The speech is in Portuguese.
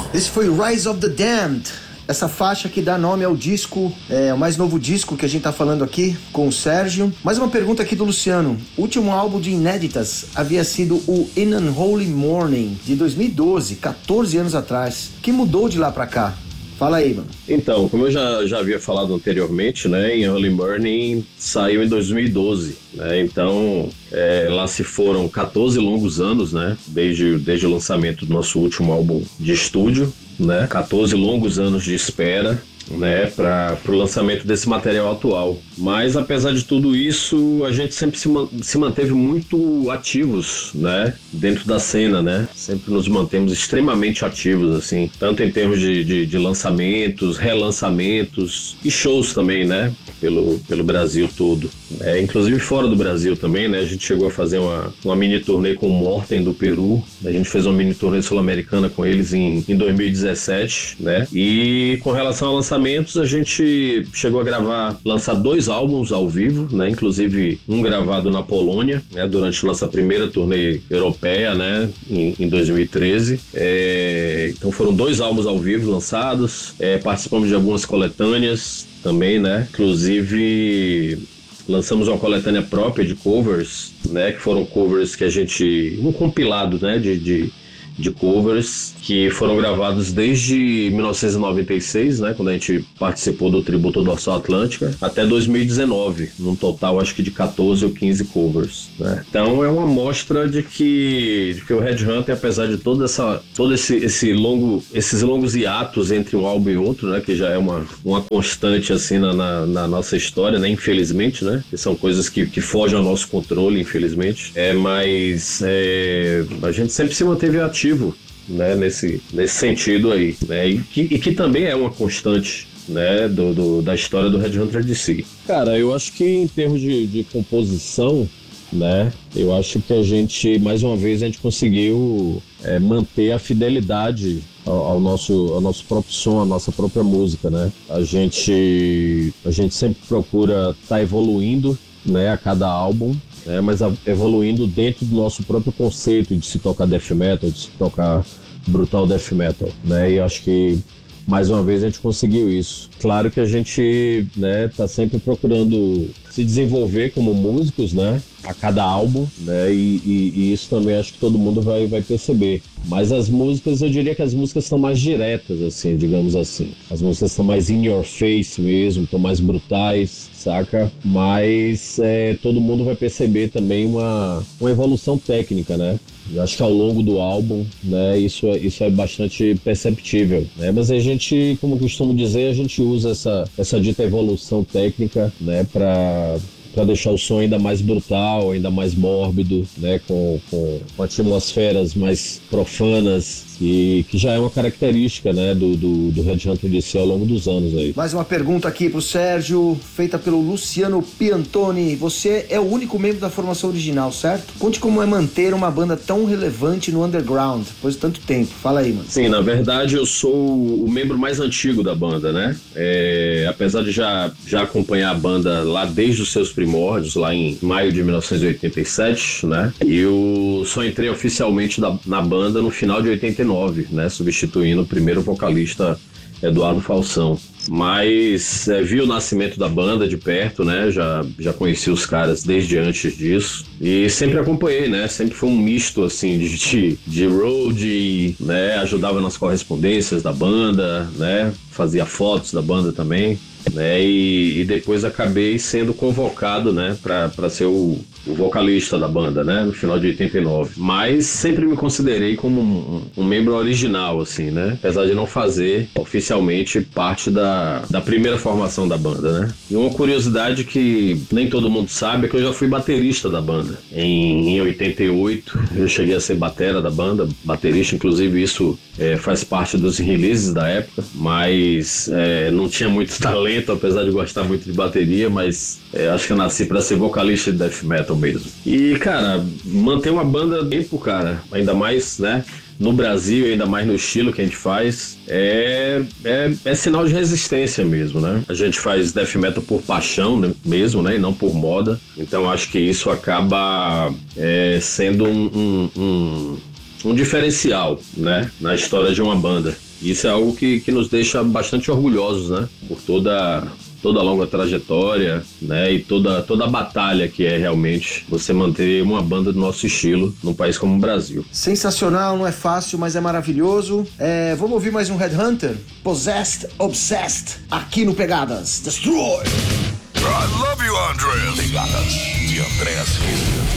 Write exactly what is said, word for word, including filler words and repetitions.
Esse foi Rise of the Damned. Essa faixa que dá nome ao disco, é o mais novo disco que a gente tá falando aqui com o Sérgio. Mais uma pergunta aqui do Luciano. O último álbum de inéditas havia sido o In Unholy Morning, de dois mil e doze, catorze anos atrás. O que mudou de lá pra cá? Fala aí, mano. Então, como eu já, já havia falado anteriormente, né, In Unholy Morning saiu em dois mil e doze, né, então é, lá se foram catorze longos anos, né, desde, desde o lançamento do nosso último álbum de estúdio, né, catorze longos anos de espera, né, para o lançamento desse material atual. Mas apesar de tudo isso, a gente sempre se, man- se manteve muito ativos, né, dentro da cena, né, sempre nos mantemos extremamente ativos, assim, tanto em termos de, de, de lançamentos, relançamentos e shows também, né, pelo, pelo Brasil todo, é, inclusive fora do Brasil também, né, a gente chegou a fazer uma, uma mini turnê com o Morten do Peru, a gente fez uma mini turnê sul-americana com eles em, em dois mil e dezessete, né, e com relação ao lançamento, a gente chegou a gravar, lançar dois álbuns ao vivo, né? Inclusive um gravado na Polônia, né? Durante nossa primeira turnê europeia, né? Em, em dois mil e treze. É, então foram dois álbuns ao vivo lançados, é, participamos de algumas coletâneas também, né? Inclusive lançamos uma coletânea própria de covers, né? Que foram covers que a gente... um compilado, né? de, de de covers que foram gravados desde mil novecentos e noventa e seis, né, quando a gente participou do Tributo Dorsal Atlântica, até dois mil e dezenove, num total acho que de catorze ou quinze covers, né. Então é uma amostra de que, de que o Red Hunter, apesar de toda essa, todo esse, esse longo, esses longos hiatos entre um álbum e outro, né, que já é uma, uma constante assim na, na, na nossa história, né, infelizmente, né, que são coisas que, que fogem ao nosso controle, infelizmente, é, mas é, a gente sempre se manteve ativo, né, nesse, nesse sentido aí, né, e que, e que também é uma constante, né, do, do, da história do Red Hunter D C. Cara, eu acho que em termos de, de composição, né, eu acho que a gente, mais uma vez, a gente conseguiu é, manter a fidelidade ao, ao, nosso, ao nosso próprio som, à nossa própria música, né, a gente, a gente sempre procura estar tá evoluindo, né, a cada álbum, É, mas evoluindo dentro do nosso próprio conceito de se tocar death metal, de se tocar brutal death metal, né? E acho que mais uma vez a gente conseguiu isso. Claro que a gente, né, tá sempre procurando se desenvolver como músicos, né, a cada álbum, né, e, e, e isso também acho que todo mundo vai, vai perceber. Mas as músicas, eu diria que as músicas são mais diretas, assim, digamos assim. As músicas são mais in your face mesmo, estão mais brutais, saca? Mas é, todo mundo vai perceber também uma, uma evolução técnica, né? Eu acho que ao longo do álbum, né, isso é, isso é bastante perceptível, né? Mas a gente, como eu costumo dizer, a gente usa essa, essa dita evolução técnica, né, para para deixar o som ainda mais brutal, ainda mais mórbido, né, com, com, com atmosferas mais profanas, que, que já é uma característica, né, do, do, do Red Hunter D C ao longo dos anos aí. Mais uma pergunta aqui pro Sérgio, feita pelo Luciano Piantoni. Você é o único membro da formação original, certo? Conte como é manter uma banda tão relevante no underground, depois de tanto tempo. Fala aí, mano. Sim, na verdade eu sou o membro mais antigo da banda, né? É, apesar de já, já acompanhar a banda lá desde os seus primórdios, lá em maio de mil novecentos e oitenta e sete, né? Eu só entrei oficialmente da, na banda no final de oitenta e nove, né? Substituindo o primeiro vocalista Eduardo Falsão. Mas é, vi o nascimento da banda de perto, né? Já, já conheci os caras desde antes disso e sempre acompanhei, né? Sempre foi um misto assim de, de, de road, né? Ajudava nas correspondências da banda, né? Fazia fotos da banda também, né? E, e depois acabei sendo convocado, né? Para para ser o, o vocalista da banda, né? No final de oitenta e nove. Mas sempre me considerei como um, um membro original, assim, né? Apesar de não fazer oficialmente parte da, da primeira formação da banda, né? E uma curiosidade que nem todo mundo sabe é que eu já fui baterista da banda. Em, em oitenta e oito, eu cheguei a ser batera da banda, baterista, inclusive isso é, faz parte dos releases da época, mas é, não tinha muito talento, apesar de gostar muito de bateria, mas é, acho que eu nasci pra ser vocalista de death metal mesmo. E, cara, manter uma banda tempo, cara, ainda mais, né? No Brasil, ainda mais no estilo que a gente faz, é, é, é sinal de resistência mesmo, né? A gente faz death metal por paixão, né, mesmo, né? E não por moda. Então acho que isso acaba é, sendo um, um, um, um diferencial, né, na história de uma banda. Isso é algo que, que nos deixa bastante orgulhosos, né, por toda, toda a longa trajetória, né, e toda, toda a batalha que é realmente você manter uma banda do nosso estilo num país como o Brasil. Sensacional, não é fácil, mas é maravilhoso. É, vamos ouvir mais um Headhunter? Possessed, Obsessed, aqui no Pegadas. Destroy! I love you, Andreas. Pegadas de Andreas Kisser.